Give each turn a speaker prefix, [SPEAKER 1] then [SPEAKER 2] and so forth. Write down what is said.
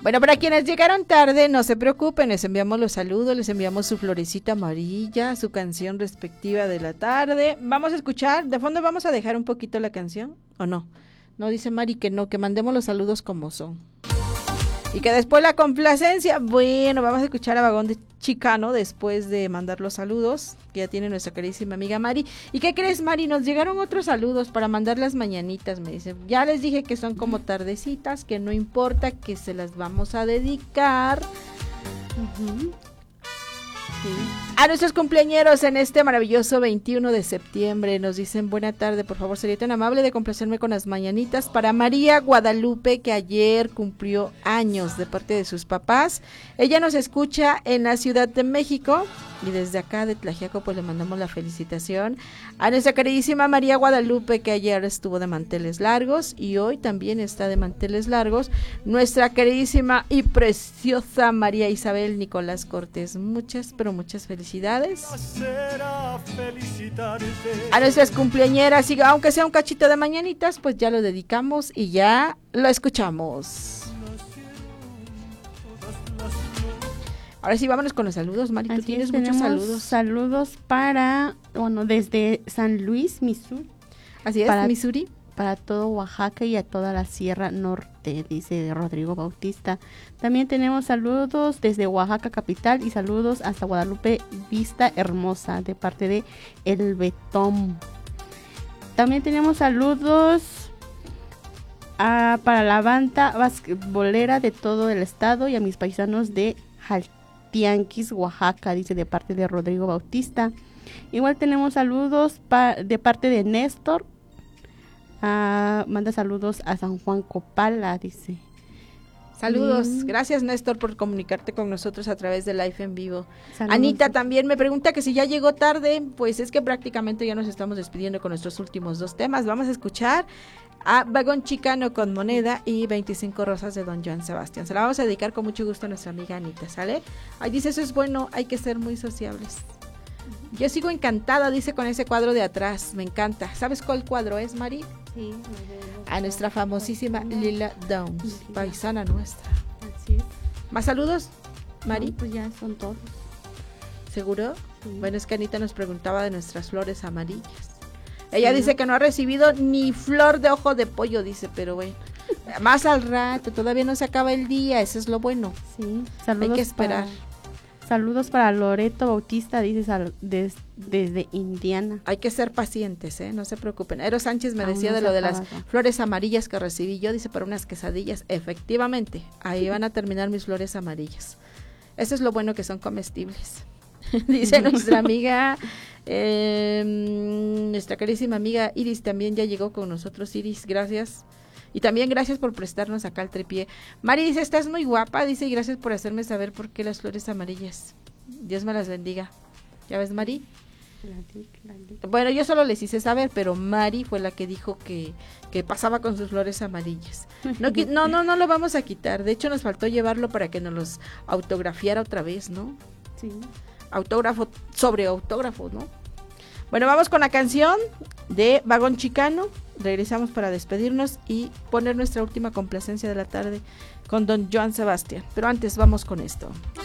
[SPEAKER 1] Bueno, para quienes llegaron tarde, no se preocupen, les enviamos los saludos, les enviamos su florecita amarilla, su canción respectiva de la tarde. Vamos a escuchar, de fondo vamos a dejar un poquito la canción, ¿o no? No, dice Mari que no, que mandemos los saludos como son. Y que después la complacencia, bueno, vamos a escuchar a Vagón de Chicano después de mandar los saludos, que ya tiene nuestra queridísima amiga Mari. ¿Y qué crees, Mari? Nos llegaron otros saludos para mandar las mañanitas, me dice. Ya les dije que son como tardecitas, que no importa, que se las vamos a dedicar. Sí. A nuestros cumpleañeros en este maravilloso 21 de septiembre nos dicen buena tarde, por favor sería tan amable de complacerme con las mañanitas para María Guadalupe, que ayer cumplió años de parte de sus papás. Ella nos escucha en la Ciudad de México y desde acá de Tlaxiaco pues le mandamos la felicitación a nuestra queridísima María Guadalupe, que ayer estuvo de manteles largos y hoy también está de manteles largos nuestra queridísima y preciosa María Isabel Nicolás Cortés. Muchas, pero muchas felicidades a nuestras cumpleañeras, y aunque sea un cachito de mañanitas, pues ya lo dedicamos y ya lo escuchamos. Ahora sí, vámonos con los saludos, Mari. Tú tienes muchos saludos.
[SPEAKER 2] Saludos para, bueno, desde San Luis, Missouri.
[SPEAKER 1] Así es, Missouri.
[SPEAKER 2] Para todo Oaxaca y a toda la Sierra Norte, dice Rodrigo Bautista. También tenemos saludos desde Oaxaca capital y saludos hasta Guadalupe Vista Hermosa de parte de El Betón. También tenemos saludos para la banda basquetbolera de todo el estado y a mis paisanos de Jaltianquis, Oaxaca, dice de parte de Rodrigo Bautista. Igual tenemos saludos de parte de Néstor. Manda saludos a San Juan Copala, dice.
[SPEAKER 1] Saludos, gracias Néstor por comunicarte con nosotros a través de Live en Vivo. Saludos. Anita también me pregunta que si ya llegó tarde, pues es que prácticamente ya nos estamos despidiendo con nuestros últimos dos temas. Vamos a escuchar a Vagón Chicano con Moneda y 25 Rosas de Don Joan Sebastián. Se la vamos a dedicar con mucho gusto a nuestra amiga Anita, ¿sale? Ay, dice, eso es bueno, hay que ser muy sociables. Yo sigo encantada, dice, con ese cuadro de atrás, me encanta. ¿Sabes cuál cuadro es, Mari?
[SPEAKER 2] Sí.
[SPEAKER 1] A nuestra famosísima Lila Downs, paisana nuestra.
[SPEAKER 2] Así es.
[SPEAKER 1] ¿Más saludos, Mari?
[SPEAKER 2] No, pues ya son todos.
[SPEAKER 1] ¿Seguro?
[SPEAKER 2] Sí.
[SPEAKER 1] Bueno, es que Anita nos preguntaba de nuestras flores amarillas. Ella dice que no ha recibido ni flor de ojo de pollo, dice, pero bueno, más al rato, todavía no se acaba el día, eso es lo bueno.
[SPEAKER 2] Sí, saludos.
[SPEAKER 1] Hay que esperar.
[SPEAKER 2] Saludos para Loreto Bautista, dice desde Indiana.
[SPEAKER 1] Hay que ser pacientes, no se preocupen. Eros Sánchez me decía de lo de las flores amarillas que recibí yo, dice, para unas quesadillas. Efectivamente, ahí van a terminar mis flores amarillas. Eso es lo bueno, que son comestibles. Dice nuestra amiga, nuestra carísima amiga Iris también ya llegó con nosotros. Iris, gracias. Y también gracias por prestarnos acá el tripié. Mari dice, estás muy guapa, dice, y gracias por hacerme saber por qué las flores amarillas. Dios me las bendiga. ¿Ya ves, Mari? Bueno, yo solo les hice saber, pero Mari fue la que dijo que pasaba con sus flores amarillas. No lo vamos a quitar. De hecho, nos faltó llevarlo para que nos los autografiara otra vez, ¿no?
[SPEAKER 2] Sí.
[SPEAKER 1] Autógrafo sobre autógrafo, ¿no? Bueno, vamos con la canción de Vagón Chicano. Regresamos para despedirnos y poner nuestra última complacencia de la tarde con Don Joan Sebastián. Pero antes vamos con esto.